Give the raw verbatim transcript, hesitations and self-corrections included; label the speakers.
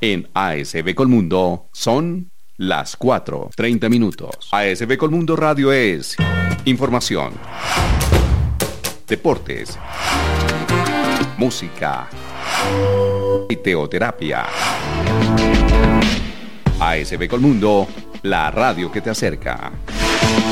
Speaker 1: En A S B Colmundo son las cuatro, treinta minutos. A S B Colmundo Radio es información, deportes, música y teoterapia. A S B Colmundo, la radio que te acerca.